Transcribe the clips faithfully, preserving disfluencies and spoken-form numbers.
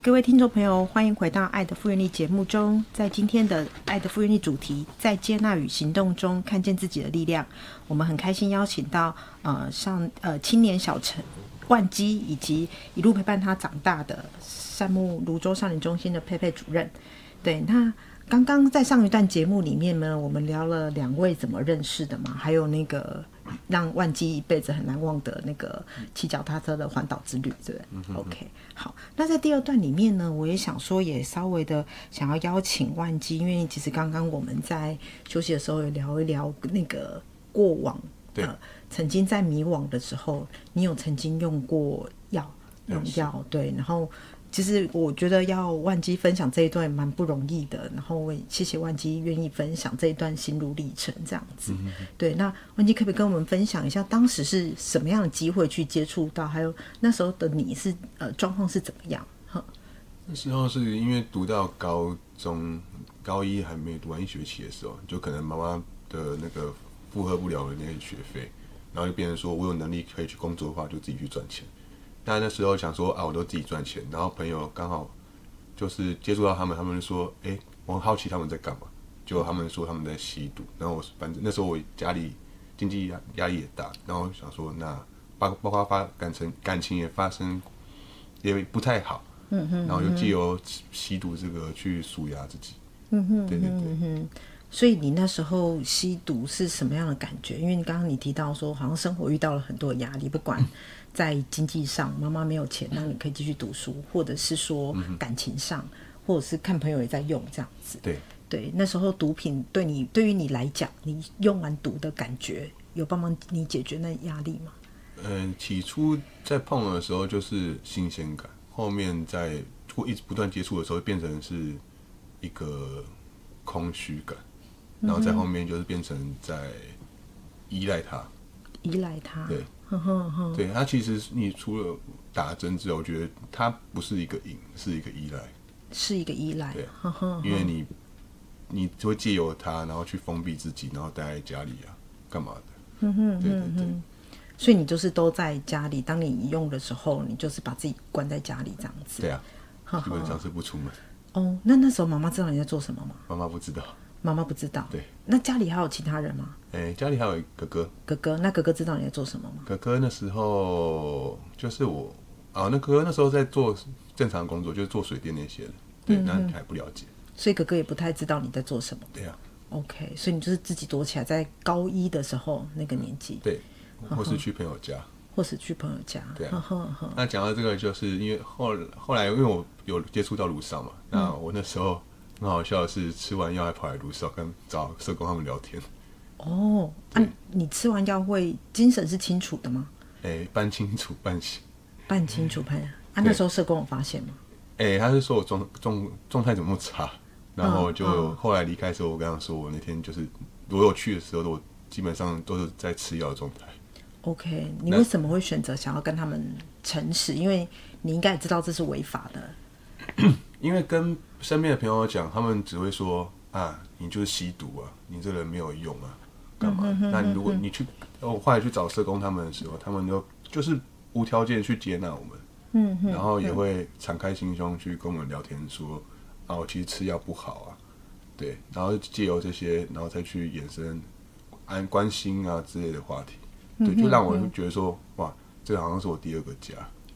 各位听众朋友，欢迎回到《爱的复原力》节目中。在今天的《爱的复原力》主题，在接纳与行动中看见自己的力量，我们很开心邀请到呃上呃青年小陈万基，以及一路陪伴他长大的善牧泸州少年中心的佩佩主任。对，那刚刚在上一段节目里面呢，我们聊了两位怎么认识的嘛，还有那个让万基一辈子很难忘的那个骑脚踏车的环岛之旅，对不对、嗯、？OK， 好。那在第二段里面呢，我也想说，也稍微的想要邀请万基，因为其实刚刚我们在休息的时候也聊一聊那个过往， 对， 呃，曾经在迷惘的时候，你有曾经用过药，用药，对，然后。其实我觉得要万基分享这一段蛮不容易的，然后我也谢谢万基愿意分享这一段心路历程这样子、嗯、对，那万基可不可以跟我们分享一下当时是什么样的机会去接触到，还有那时候的你是呃状况是怎么样？ 那时候是因为读到高中高一还没读完一学期的时候，就可能妈妈的那个负荷不了的那些学费，然后就变成说我有能力可以去工作的话就自己去赚钱。但那时候想说啊，我都自己赚钱，然后朋友刚好就是接触到他们，他们就说，哎、欸，我很好奇他们在干嘛，结果他们说他们在吸毒，然后我反正那时候我家里经济压力也大，然后想说那包包括发感情感情也发生也不太好，嗯哼，然后就藉由吸毒这个去抒压自己，嗯哼，对对对。 嗯哼，所以你那时候吸毒是什么样的感觉？因为你刚刚你提到说，好像生活遇到了很多的压力，不管在经济上，妈妈没有钱让你可以继续读书，或者是说感情上，或者是看朋友也在用这样子。 对对，那时候毒品对你对于你来讲，你用完毒的感觉有帮忙你解决那压力吗？ 嗯，起初在碰的时候就是新鲜感，后面在一直不断接触的时候，变成是一个空虚感。然后在后面就是变成在依赖他， 依赖他， 对， 呵呵呵对，他其实你除了打针之外，我觉得他不是一个瘾，是一个依赖， 是一个依赖， 对， 呵呵呵， 因为你你会借由他，然后去封闭自己，然后待在家里啊，干嘛的？ 嗯哼， 对对对， 所以你就是都在家里，当你用的时候，你就是把自己关在家里这样子， 对啊，基本上是不出门。 哦，那那时候妈妈知道你在做什么吗？ 妈妈不知道。 妈妈不知道， 对。 那家里还有其他人吗？ 哎、欸，家里还有哥哥。 哥哥，那哥哥知道你在做什么吗？ 哥哥那时候就是我啊，那哥哥那时候在做正常工作，就是做水电那些的，对，嗯、那你还不了解， 所以哥哥也不太知道你在做什么。 对啊。 OK， 所以你就是自己躲起来，在高一的时候那个年纪、 嗯，对，或是去朋友家， 或是去朋友家， 对啊。呵呵，那讲到这个，就是因为后后来因为我有接触到路上嘛，那我那时候。很好笑的是，吃完药还跑来路上跟找社工他们聊天。 哦，啊，你吃完药会精神是清楚的吗？ 哎、欸，半清楚半醒。 半清楚半啊，那时候社工有发现吗？ 哎、欸，他是说我状状状态怎么那么差，然后就、嗯嗯、后来离开的时候，我跟他说，我那天就是我有去的时候，我基本上都是在吃药的状态。 OK， 你为什么会选择想要跟他们诚实？因为你应该也知道这是违法的。 因为跟身边的朋友讲，他们只会说啊，你就是吸毒啊，你这人没有用啊，干嘛？嗯、那你如果你去，我后来去找社工他们的时候，他们就就是无条件去接纳我们，嗯，然后也会敞开心胸去跟我们聊天说，啊，我其实吃药不好啊，对，然后借由这些，然后再去衍生安关心啊之类的话题，对，就让我觉得说，哇，这好像是我第二个家。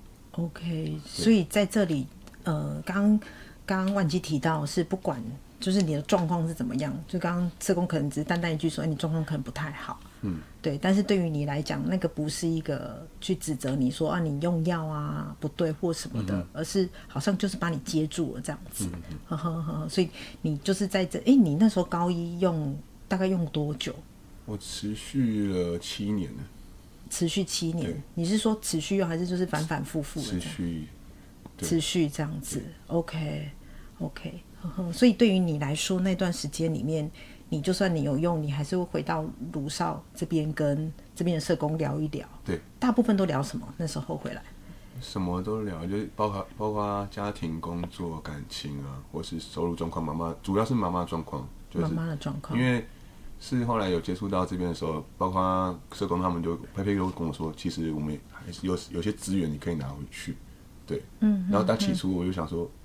OK， 所以在这里。呃，刚刚万基提到是不管就是你的状况是怎么样，就刚刚社工可能只是淡淡一句说、欸、你状况可能不太好，嗯，对，但是对于你来讲，那个不是一个去指责你说啊你用药啊不对或什么的、嗯，而是好像就是把你接住了这样子，嗯、呵呵呵，所以你就是在这，哎、欸，你那时候高一用大概用多久？ 我持续了七年了， 持续七年，你是说持续用还是就是反反复复的？ 持续。 持续这样子 ，OK OK， 呵呵，所以对于你来说，那段时间里面，你就算你有用，你还是会回到鲁少这边跟这边的社工聊一聊。 对， 大部分都聊什么？那时候回来， 什么都聊，就是包括包括家庭、工作、感情啊，或是收入状况。妈妈主要是妈妈状况，就是妈妈的状况， 因为是后来有接触到这边的时候，包括社工他们就佩佩都跟我说，其实我们还是有有些资源你可以拿回去。 对， 嗯， 然后但起初我就想说，